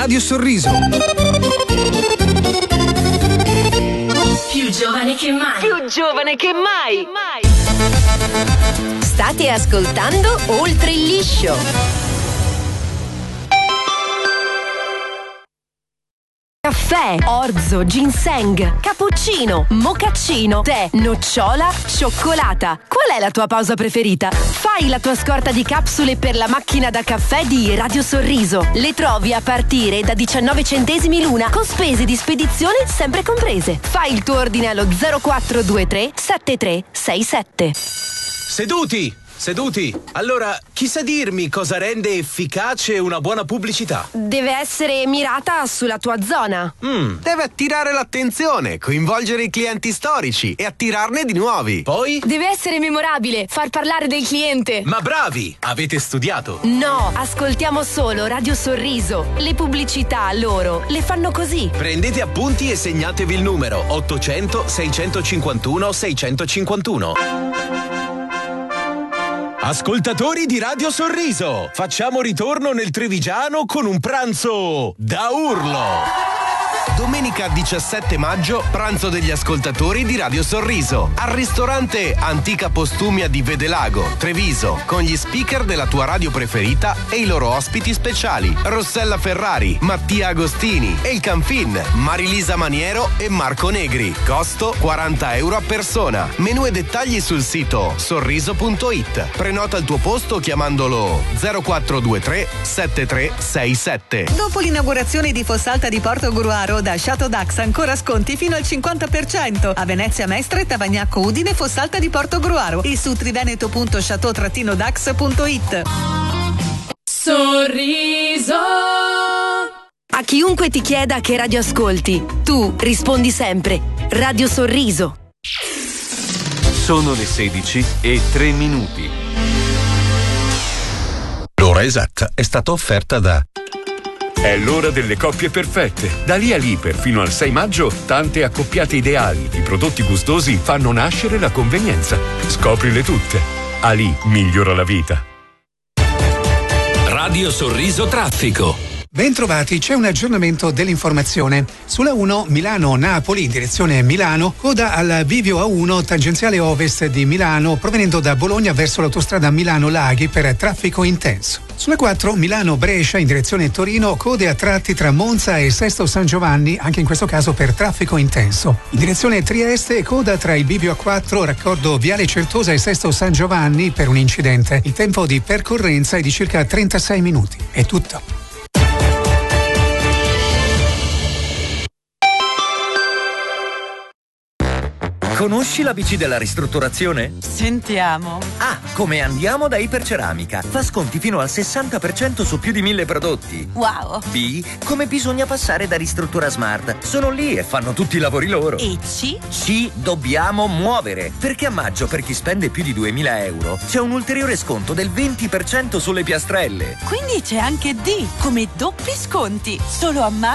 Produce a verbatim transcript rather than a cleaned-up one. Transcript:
Radio Sorriso. Più giovane che mai. Più giovane che mai. State ascoltando Oltre il Liscio. Caffè, orzo, ginseng, cappuccino, mocaccino, tè, nocciola, cioccolata. Qual è la tua pausa preferita? Fai la tua scorta di capsule per la macchina da caffè di Radio Sorriso. Le trovi a partire da diciannove centesimi l'una, con spese di spedizione sempre comprese. Fai il tuo ordine allo zero quattro due tre sette tre sei sette. Seduti! Seduti! Allora, chi sa dirmi cosa rende efficace una buona pubblicità? Deve essere mirata sulla tua zona. Mm, deve attirare l'attenzione, coinvolgere i clienti storici e attirarne di nuovi. Poi? Deve essere memorabile, far parlare del cliente. Ma bravi! Avete studiato? No, ascoltiamo solo Radio Sorriso. Le pubblicità loro le fanno così. Prendete appunti e segnatevi il numero ottocento seicentocinquantuno seicentocinquantuno. Ascoltatori di Radio Sorriso, facciamo ritorno nel Trevigiano con un pranzo da urlo. Domenica diciassette maggio, pranzo degli ascoltatori di Radio Sorriso al ristorante Antica Postumia di Vedelago, Treviso, con gli speaker della tua radio preferita e i loro ospiti speciali: Rossella Ferrari, Mattia Agostini, El Canfin, Marilisa Maniero e Marco Negri. Costo quaranta euro a persona. Menù e dettagli sul sito sorriso punto it. Prenota il tuo posto chiamandolo zero quattro due tre sette tre sei sette. Dopo l'inaugurazione di Fossalta di Porto Gruaro, da Chateau Dax ancora sconti fino al cinquanta per cento. A Venezia Mestre, Tavagnacco Udine, Fossalta di Porto Gruaro e su triveneto punto chateau dax punto it. Sorriso. A chiunque ti chieda che radio ascolti, tu rispondi sempre Radio Sorriso. Sono le sedici e tre minuti. L'ora esatta è stata offerta da... È l'ora delle coppie perfette. Da lì a lì, per fino al sei maggio, tante accoppiate ideali di prodotti gustosi fanno nascere la convenienza. Scoprile tutte. Ali migliora la vita. Radio Sorriso Traffico. Bentrovati, c'è un aggiornamento dell'informazione. Sulla uno Milano-Napoli in direzione Milano, coda al bivio A uno tangenziale ovest di Milano provenendo da Bologna verso l'autostrada Milano-Laghi per traffico intenso. Sulla quattro Milano-Brescia in direzione Torino, code a tratti tra Monza e Sesto San Giovanni, anche in questo caso per traffico intenso. In direzione Trieste, coda tra il bivio A quattro, raccordo Viale Certosa e Sesto San Giovanni per un incidente. Il tempo di percorrenza è di circa trentasei minuti. È tutto. Conosci l'A B C della ristrutturazione? Sentiamo. A. Come andiamo da Iperceramica. Fa sconti fino al sessanta per cento su più di mille prodotti. Wow. B. Come bisogna passare da Ristruttura Smart. Sono lì e fanno tutti i lavori loro. E C? C. Dobbiamo muovere. Perché a maggio, per chi spende più di duemila euro, c'è un ulteriore sconto del venti per cento sulle piastrelle. Quindi c'è anche D. Come doppi sconti. Solo a maggio.